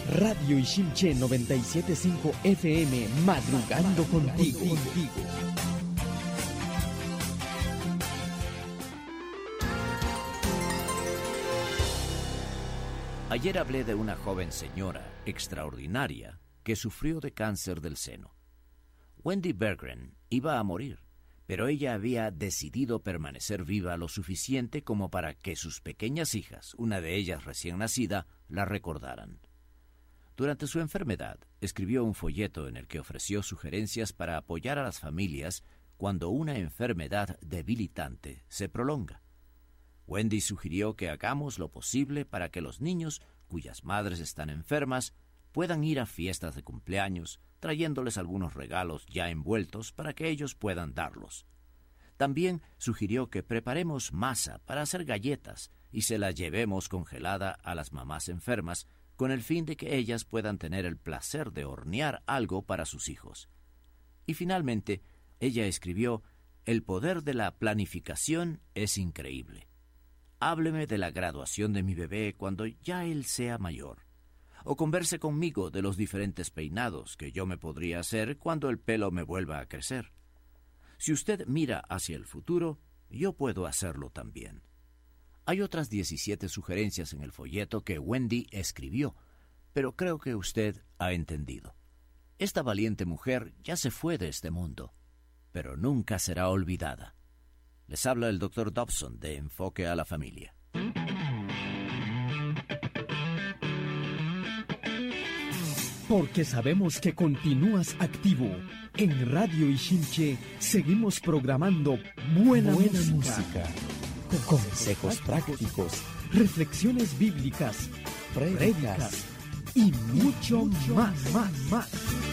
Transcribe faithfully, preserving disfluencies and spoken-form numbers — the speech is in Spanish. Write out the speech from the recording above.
Radio Ishimche noventa y siete punto cinco F M, madrugando contigo. contigo. Ayer hablé de una joven señora extraordinaria que sufrió de cáncer del seno. Wendy Berggren iba a morir, pero ella había decidido permanecer viva lo suficiente como para que sus pequeñas hijas, una de ellas recién nacida, la recordaran. Durante su enfermedad, escribió un folleto en el que ofreció sugerencias para apoyar a las familias cuando una enfermedad debilitante se prolonga. Wendy sugirió que hagamos lo posible para que los niños cuyas madres están enfermas puedan ir a fiestas de cumpleaños, trayéndoles algunos regalos ya envueltos para que ellos puedan darlos. También sugirió que preparemos masa para hacer galletas y se la llevemos congelada a las mamás enfermas con el fin de que ellas puedan tener el placer de hornear algo para sus hijos. Y finalmente, ella escribió: «El poder de la planificación es increíble. Hábleme de la graduación de mi bebé cuando ya él sea mayor. O converse conmigo de los diferentes peinados que yo me podría hacer cuando el pelo me vuelva a crecer. Si usted mira hacia el futuro, yo puedo hacerlo también». Hay otras diecisiete sugerencias en el folleto que Wendy escribió, pero creo que usted ha entendido. Esta valiente mujer ya se fue de este mundo, pero nunca será olvidada. Les habla el doctor Dobson de Enfoque a la Familia. Porque sabemos que continúas activo. En Radio Ishimche seguimos programando buena, buena música, música, consejos prácticos, reflexiones bíblicas, prédicas y mucho más, más, más.